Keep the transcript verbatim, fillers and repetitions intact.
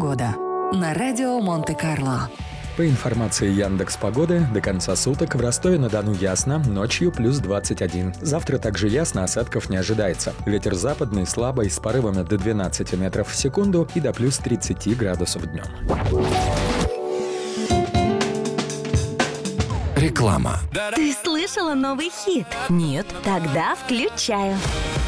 Погода на радио Монте-Карло. По информации Яндекс.Погоды, до конца суток в Ростове-на-Дону ясно, ночью плюс двадцать один. Завтра также ясно, осадков не ожидается. Ветер западный слабый, с порывами до двенадцати метров в секунду и до плюс тридцати градусов днем. Реклама. Ты слышала новый хит? Нет. Тогда включаю.